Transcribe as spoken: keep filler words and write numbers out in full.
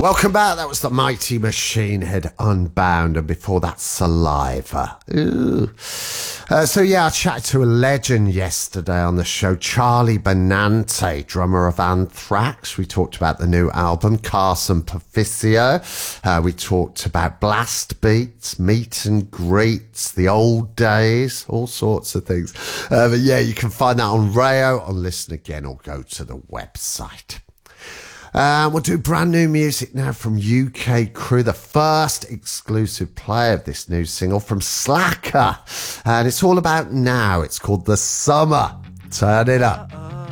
Welcome back. That was the Mighty Machine Head Unbound, and before that, Saliva. Ooh. Uh, so yeah, I chatted to a legend yesterday on the show, Charlie Benante, drummer of Anthrax. We talked about the new album, Carson Paficio. Uh, we talked about blast beats, meet and greets, the old days, all sorts of things. Uh, but yeah, you can find that on Rayo, on Listen Again, or go to the website. Uh, we'll do brand new music now from U K Crew, the first exclusive play of this new single from Slacker. And it's all about now. It's called The Summer. Turn it up.